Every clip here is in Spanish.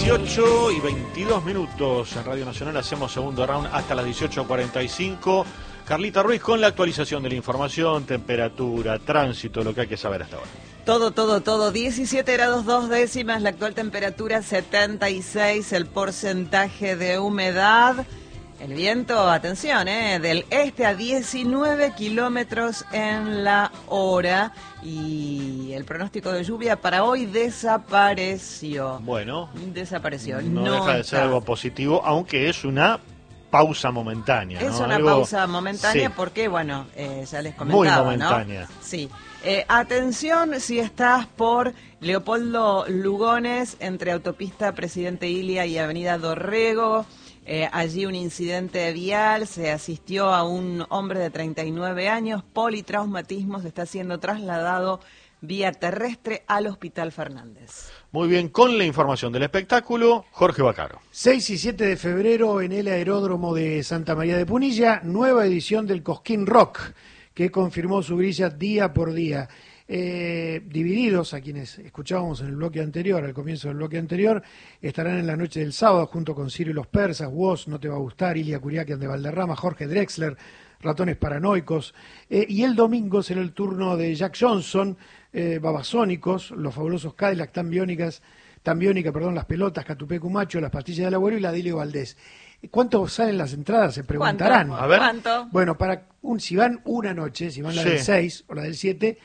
18:22 en Radio Nacional, hacemos segundo round hasta las 18:45. Carlita Ruiz con la actualización de la información, temperatura, tránsito, lo que hay que saber hasta ahora. Todo. 17 grados 2 décimas, la actual temperatura 76, el porcentaje de humedad. El viento, atención, del este a 19 kilómetros en la hora. Y el pronóstico de lluvia para hoy desapareció. Bueno, desapareció. No deja de ser algo positivo, aunque es una pausa momentánea. Es ¿no? una pausa momentánea, sí. Porque, bueno, ya les comentaba, muy momentánea. ¿no? Sí. Atención si estás por Leopoldo Lugones, entre Autopista Presidente Ilia y Avenida Dorrego. Allí un incidente vial, se asistió a un hombre de 39 años, politraumatismos, está siendo trasladado vía terrestre al Hospital Fernández. Muy bien, con la información del espectáculo, Jorge Bacaro. 6 y 7 de febrero en el aeródromo de Santa María de Punilla, nueva edición del Cosquín Rock, que confirmó su grilla día por día. Divididos, a quienes escuchábamos en el bloque anterior, al comienzo del bloque anterior, estarán en la noche del sábado junto con Ciro y los Persas, Woz, No te va a gustar, Ilia Curiaquian de Valderrama, Jorge Drexler, Ratones Paranoicos, y el domingo será el turno de Jack Johnson, Babasónicos, Los Fabulosos Cadillacs, Tan Biónica, Las Pelotas, Catupecu Macho, Las Pastillas del Abuelo y la Dilio Valdés. ¿Cuánto salen las entradas? Se preguntarán. ¿Cuánto? A ver. ¿Cuánto? Bueno, si van una noche, si van la del 6 o la del 7,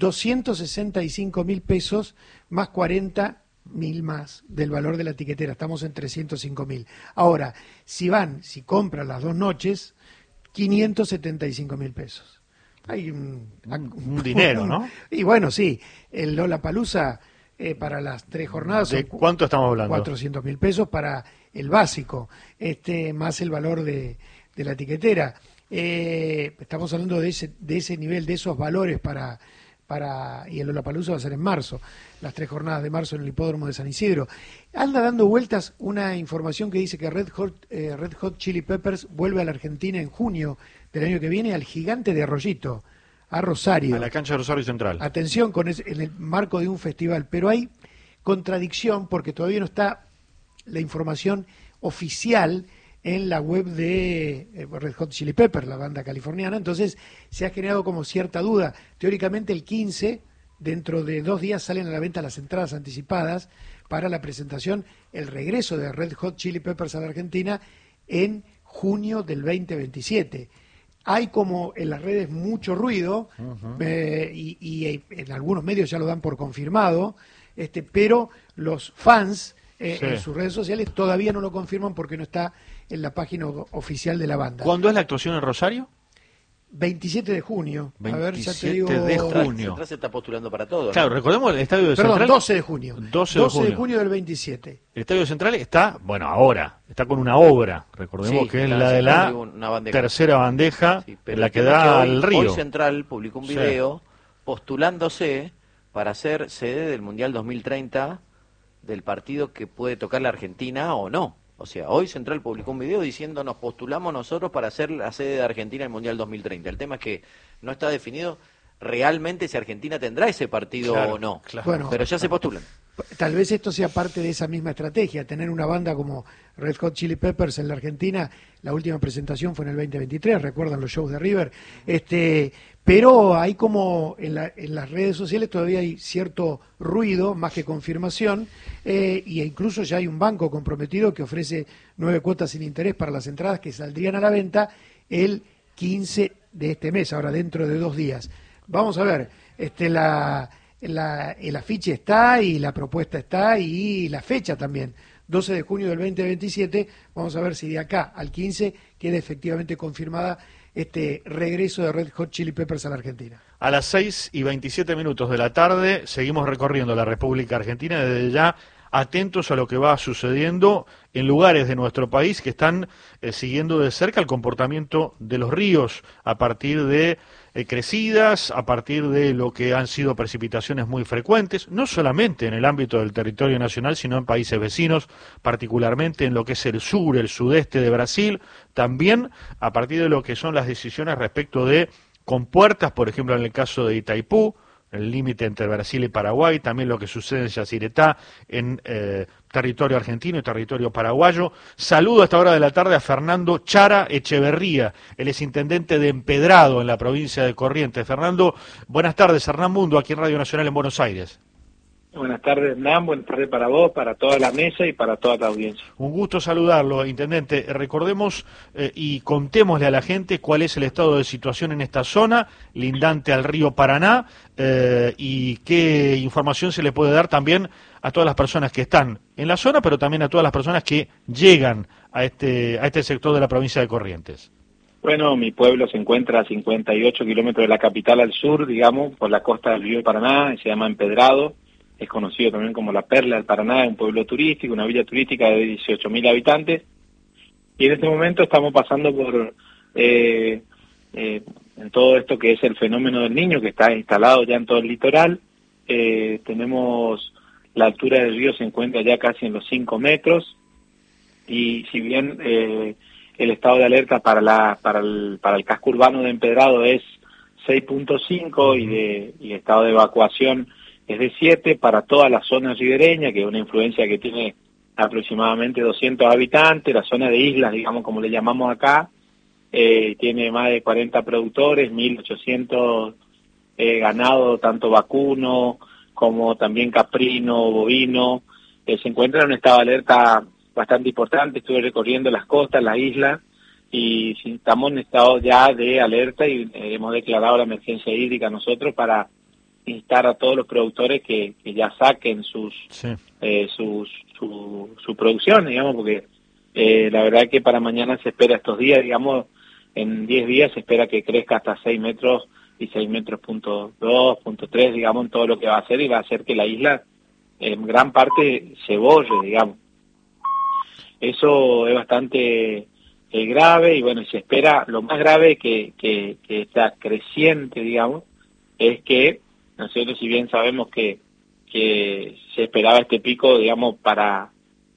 265.000 pesos más 40.000 más del valor de la tiquetera. Estamos en 305.000. Ahora, si compran las dos noches, 575.000 pesos. Hay un dinero, ¿no? Y bueno, sí, el Lollapalooza para las 3 jornadas. ¿De cuánto estamos hablando? 400.000 pesos para el básico, más el valor de la tiquetera. Estamos hablando de ese nivel, de esos valores y el Lollapalooza va a ser en marzo, las 3 jornadas de marzo en el hipódromo de San Isidro. Anda dando vueltas una información que dice que Red Hot Chili Peppers vuelve a la Argentina en junio del año que viene al Gigante de Arroyito, a Rosario. A la cancha de Rosario Central. Atención, en el marco de un festival, pero hay contradicción porque todavía no está la información oficial en la web de Red Hot Chili Peppers, la banda californiana. Entonces se ha generado como cierta duda. Teóricamente el 15, dentro de 2 días, salen a la venta las entradas anticipadas para la presentación, el regreso de Red Hot Chili Peppers a la Argentina en junio del 2027. Hay como en las redes mucho ruido, y en algunos medios ya lo dan por confirmado, pero los fans en sus redes sociales todavía no lo confirman porque no está en la página oficial de la banda. ¿Cuándo es la actuación en Rosario? 27 de junio. 27 a ver, ya te digo. de junio. Central se está postulando para todo, ¿no? Claro, recordemos el estadio de Central. 12 de junio. 12 de junio del 27. El estadio Central está, ahora, está con una obra, recordemos que es la de la tercera bandeja, la que da al río. Hoy Central publicó un video postulándose para ser sede del Mundial 2030 del partido que puede tocar la Argentina o no. O sea, hoy Central publicó un video diciendo nos postulamos nosotros para ser la sede de Argentina en el Mundial 2030. El tema es que no está definido realmente si Argentina tendrá ese partido o no. Claro. Bueno, pero ya se postulan. Tal vez esto sea parte de esa misma estrategia, tener una banda como Red Hot Chili Peppers en la Argentina. La última presentación fue en el 2023, recuerdan los shows de River. Pero hay como en las redes sociales todavía hay cierto ruido, más que confirmación, y incluso ya hay un banco comprometido que ofrece 9 cuotas sin interés para las entradas que saldrían a la venta el 15 de este mes, ahora dentro de 2 días. Vamos a ver, el afiche está y la propuesta está y la fecha también, 12 de junio del 2027, vamos a ver si de acá al 15 queda efectivamente confirmada este regreso de Red Hot Chili Peppers a la Argentina. A las 6:27 de la tarde seguimos recorriendo la República Argentina, desde ya atentos a lo que va sucediendo en lugares de nuestro país que están siguiendo de cerca el comportamiento de los ríos a partir de crecidas, a partir de lo que han sido precipitaciones muy frecuentes, no solamente en el ámbito del territorio nacional, sino en países vecinos, particularmente en lo que es el sur, el sudeste de Brasil, también a partir de lo que son las decisiones respecto de compuertas, por ejemplo en el caso de Itaipú, el límite entre Brasil y Paraguay, también lo que sucede en Yacyretá, en territorio argentino y territorio paraguayo. Saludo a esta hora de la tarde a Fernando Chara Echeverría, él es intendente de Empedrado en la provincia de Corrientes. Fernando, buenas tardes, Hernán Mundo, aquí en Radio Nacional en Buenos Aires. Buenas tardes, Hernán, buenas tardes para vos, para toda la mesa y para toda la audiencia. Un gusto saludarlo, intendente. Recordemos y contémosle a la gente cuál es el estado de situación en esta zona, lindante al río Paraná, y qué información se le puede dar también a todas las personas que están en la zona, pero también a todas las personas que llegan a este sector de la provincia de Corrientes. Bueno, mi pueblo se encuentra a 58 kilómetros de la capital al sur, digamos, por la costa del río Paraná, se llama Empedrado. Es conocido también como la Perla del Paraná, es un pueblo turístico, una villa turística de 18.000 habitantes. Y en este momento estamos pasando por en todo esto que es el fenómeno del Niño, que está instalado ya en todo el litoral. Tenemos la altura del río se encuentra ya casi en los 5 metros. Y si bien el estado de alerta para el casco urbano de Empedrado es 6.5 y estado de evacuación es de 7 para toda la zona ribereña, que es una influencia que tiene aproximadamente 200 habitantes, la zona de islas, digamos, como le llamamos acá, tiene más de 40 productores, 1.800 ganado, tanto vacuno como también caprino, bovino, se encuentra en un estado de alerta bastante importante. Estuve recorriendo las costas, las islas, y estamos en estado ya de alerta y hemos declarado la emergencia hídrica nosotros para instar a todos los productores que ya saquen su producción, digamos, porque la verdad que para mañana se espera estos días, digamos, en 10 días se espera que crezca hasta 6 metros y 6 metros punto 3, digamos, en todo lo que va a hacer, y va a hacer que la isla en gran parte se borre, digamos. Eso es bastante grave, y bueno, se espera, lo más grave que está creciente, digamos, es que nosotros, si bien sabemos que se esperaba este pico, digamos, para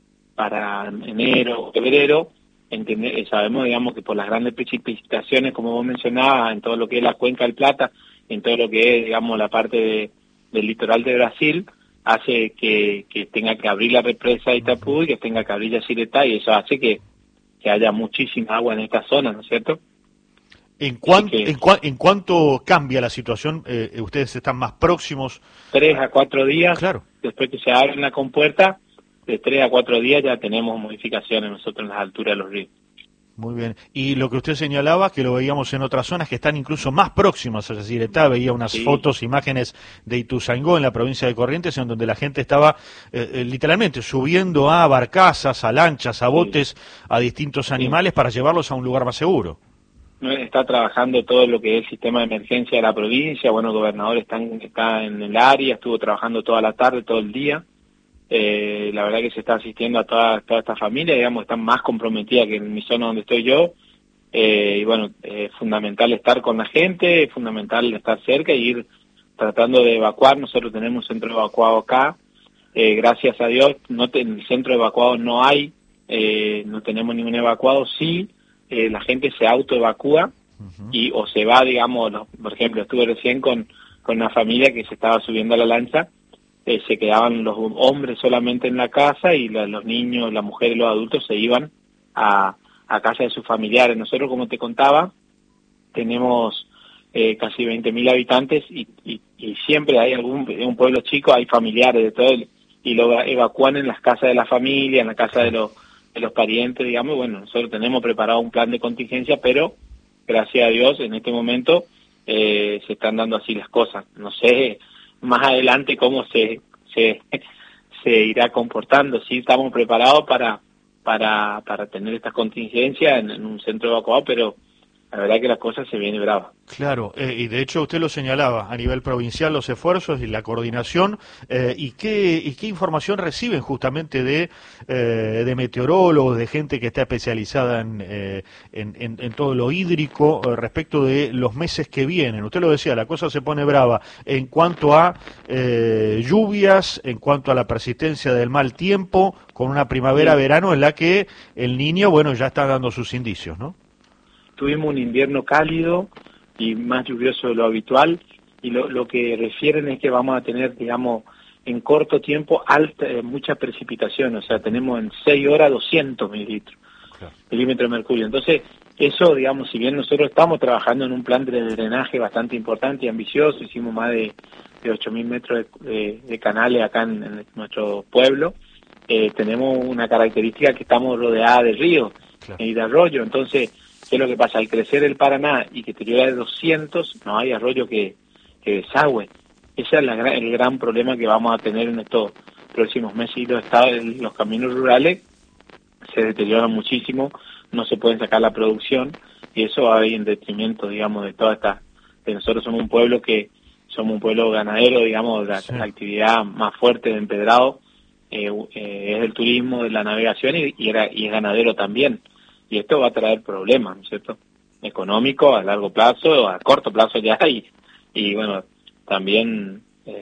enero o febrero, sabemos, digamos, que por las grandes precipitaciones, como vos mencionabas, en todo lo que es la Cuenca del Plata, en todo lo que es, digamos, la parte del litoral de Brasil, hace que tenga que abrir la represa de Itapú y que tenga que abrir Yacyretá, y eso hace que haya muchísima agua en esta zona, ¿no es cierto? ¿En cuánto cambia la situación? Ustedes están más próximos. 3 a 4 días, claro. Después que se abre la compuerta, de 3 a 4 días ya tenemos modificaciones nosotros en las alturas de los ríos. Muy bien. Y lo que usted señalaba, que lo veíamos en otras zonas que están incluso más próximas a Yacyretá, veía unas fotos, imágenes de Ituzaingó en la provincia de Corrientes, en donde la gente estaba literalmente subiendo a barcazas, a lanchas, a botes, a distintos animales para llevarlos a un lugar más seguro. Está trabajando todo lo que es el sistema de emergencia de la provincia. Bueno, el gobernador está en el área, estuvo trabajando toda la tarde, todo el día. La verdad que se está asistiendo a toda esta familia, digamos, están más comprometidas que en mi zona donde estoy yo. Y bueno, es fundamental estar con la gente, es fundamental estar cerca y ir tratando de evacuar. Nosotros tenemos un centro evacuado acá. Gracias a Dios, en el centro evacuado no hay, no tenemos ningún evacuado. Sí, la gente se autoevacúa y o se va, digamos, por ejemplo, estuve recién con una familia que se estaba subiendo a la lancha, se quedaban los hombres solamente en la casa y los niños, las mujeres y los adultos se iban a casa de sus familiares. Nosotros, como te contaba, tenemos casi 20.000 habitantes y siempre hay un pueblo chico, hay familiares de todo, y lo evacúan en las casas de la familia, en la casa de los parientes, digamos. Bueno, nosotros tenemos preparado un plan de contingencia, pero gracias a Dios en este momento se están dando así las cosas. No sé más adelante cómo se irá comportando. Sí, estamos preparados para tener esta contingencia en un centro evacuado, pero la verdad que la cosa se viene brava. Claro, y de hecho usted lo señalaba, a nivel provincial los esfuerzos y la coordinación, ¿y qué información reciben justamente de meteorólogos, de gente que está especializada en todo lo hídrico respecto de los meses que vienen? Usted lo decía, la cosa se pone brava en cuanto a lluvias, en cuanto a la persistencia del mal tiempo, con una primavera-verano en la que el Niño, bueno, ya está dando sus indicios, ¿no? Tuvimos un invierno cálido y más lluvioso de lo habitual. y lo que refieren es que vamos a tener, digamos, en corto tiempo mucha precipitación, o sea, tenemos en 6 horas 200 milímetros de mercurio. Entonces, eso, digamos, si bien nosotros estamos trabajando en un plan de drenaje bastante importante y ambicioso, hicimos más de 8.000 metros de canales acá en nuestro pueblo, tenemos una característica que estamos rodeadas de ríos y de arroyos. Entonces, ¿qué es lo que pasa? Al crecer el Paraná y que te llueva de 200, no hay arroyo que desagüe. Ese es el gran problema que vamos a tener en estos próximos meses, y los caminos rurales se deterioran muchísimo, no se pueden sacar la producción, y eso va a ir en detrimento, digamos, de toda esta... Nosotros somos un pueblo ganadero, digamos, la actividad más fuerte de empedrado es el turismo, de la navegación, y es ganadero también, y esto va a traer problemas, ¿no es cierto?, económicos a largo plazo, a corto plazo ya, y bueno, también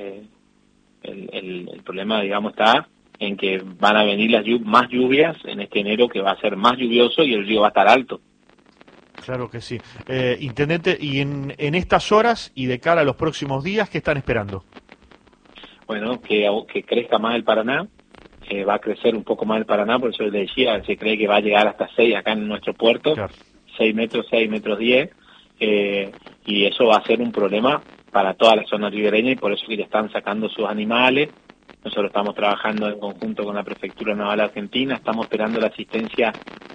el problema, digamos, está en que van a venir más lluvias en este enero, que va a ser más lluvioso y el río va a estar alto. Claro que sí. Intendente, y en estas horas y de cara a los próximos días, ¿qué están esperando? Bueno, que crezca más el Paraná, va a crecer un poco más el Paraná, por eso le decía, se cree que va a llegar hasta 6 acá en nuestro puerto, claro. 6 metros 10, y eso va a ser un problema para toda la zona ribereña, y por eso que ya están sacando sus animales. Nosotros estamos trabajando en conjunto con la Prefectura Naval Argentina, estamos esperando la asistencia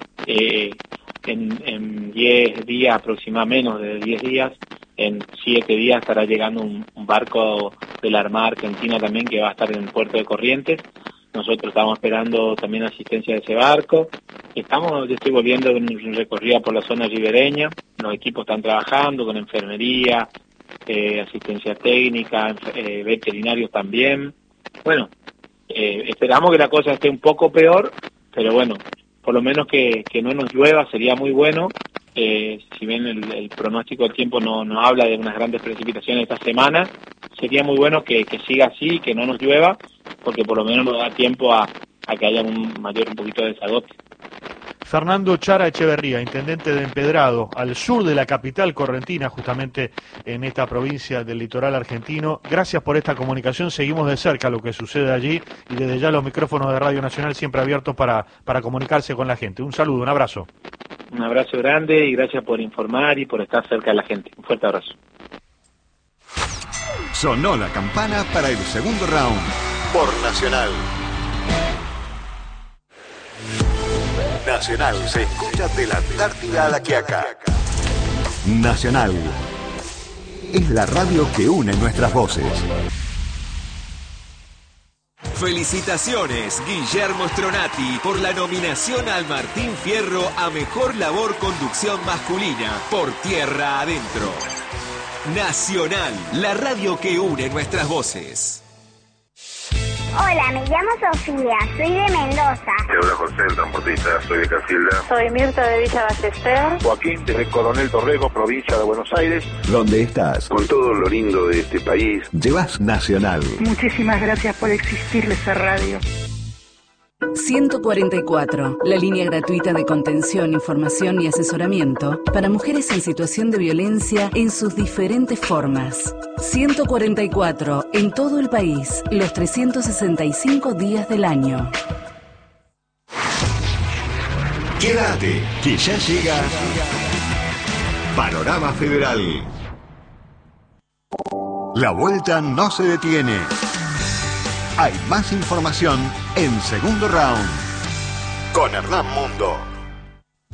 en 10 días, aproximadamente menos de 10 días, en 7 días estará llegando un barco de la Armada Argentina también, que va a estar en el puerto de Corrientes. Nosotros estamos esperando también asistencia de ese barco. Yo estoy volviendo en un recorrido por la zona ribereña, los equipos están trabajando con enfermería, asistencia técnica, veterinarios también. Bueno, esperamos que la cosa esté un poco peor, pero bueno, por lo menos que no nos llueva sería muy bueno. Si bien el pronóstico del tiempo no habla de unas grandes precipitaciones esta semana, sería muy bueno que siga así, que no nos llueva, porque por lo menos nos da tiempo a que haya un poquito de desagote. Fernando Chara Echeverría, intendente de Empedrado, al sur de la capital correntina, justamente en esta provincia del litoral argentino. Gracias por esta comunicación, seguimos de cerca lo que sucede allí, y desde ya los micrófonos de Radio Nacional siempre abiertos para comunicarse con la gente. Un saludo, un abrazo. Un abrazo grande y gracias por informar y por estar cerca de la gente. Un fuerte abrazo. Sonó la campana para el segundo round por Nacional. Nacional se escucha de la Antártida a la Quiaca. Nacional es la radio que une nuestras voces. Felicitaciones, Guillermo Stronati, por la nominación al Martín Fierro a Mejor Labor Conducción Masculina por Tierra Adentro. Nacional, la radio que une nuestras voces. Hola, me llamo Sofía, soy de Mendoza. Te habla José, el transportista, soy de Casilda. Soy Mirta de Villa Ballester. Joaquín, desde Coronel Torrego, provincia de Buenos Aires. ¿Dónde estás? Con todo lo lindo de este país. Llevas Nacional. Muchísimas gracias por existirle esa radio. 144, la línea gratuita de contención, información y asesoramiento para mujeres en situación de violencia en sus diferentes formas. 144, en todo el país, los 365 días del año. Quédate, que ya llega Panorama Federal. La vuelta no se detiene. Hay más información en segundo round con Hernán Mundo.